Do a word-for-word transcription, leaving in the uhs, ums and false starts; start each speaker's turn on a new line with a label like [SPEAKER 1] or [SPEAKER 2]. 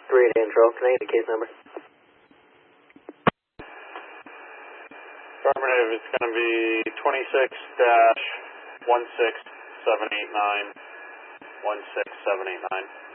[SPEAKER 1] three eight intro. Can I get the case number?
[SPEAKER 2] Affirmative, it's going to be twenty-six dash one six seven eight nine, one six seven eight nine.